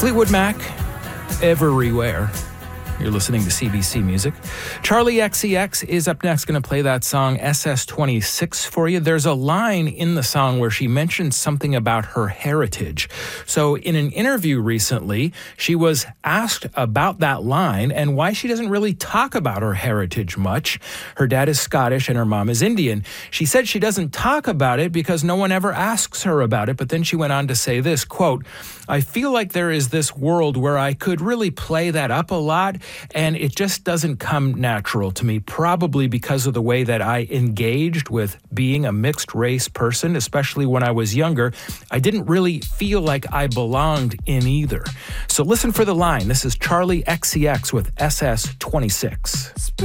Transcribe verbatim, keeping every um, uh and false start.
Fleetwood Mac, Everywhere. You're listening to C B C Music. Charli X C X is up next, going to play that song S S twenty-six for you. There's a line in the song where she mentions something about her heritage. So in an interview recently, she was asked about that line and why she doesn't really talk about her heritage much. Her dad is Scottish and her mom is Indian. She said she doesn't talk about it because no one ever asks her about it, but then she went on to say this, quote, "I feel like there is this world where I could really play that up a lot, and it just doesn't come natural to me, probably because of the way that I engaged with being a mixed race person, especially when I was younger. I didn't really feel like I belonged in either." So listen for the line. This is Charli X C X with S S twenty-six.